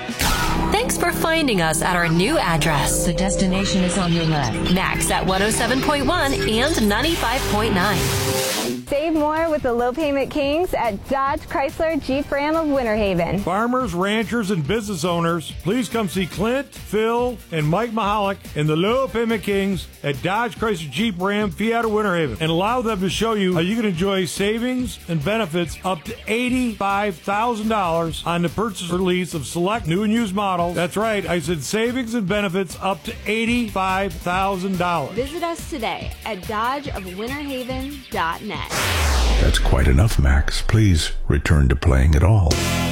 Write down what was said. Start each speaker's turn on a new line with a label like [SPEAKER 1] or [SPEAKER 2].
[SPEAKER 1] Thanks for finding us at our new address.
[SPEAKER 2] The destination is on your left.
[SPEAKER 1] Max at 107.1 and 95.9.
[SPEAKER 3] Save more with the low payment kings at Dodge Chrysler Jeep Ram of Winter Haven.
[SPEAKER 4] Farmers, ranchers, and business owners, please come see Clint, Phil, and Mike Mahalik and the low payment kings at Dodge Chrysler Jeep Ram Fiat of Winter Haven, and allow them to show you how you can enjoy savings and benefits up to $85,000 on the purchase or lease of select new and used models. That's right, I said savings and benefits up to $85,000.
[SPEAKER 3] Visit us today at dodgeofwinterhaven.net.
[SPEAKER 5] That's quite enough, Max. Please return to playing it all.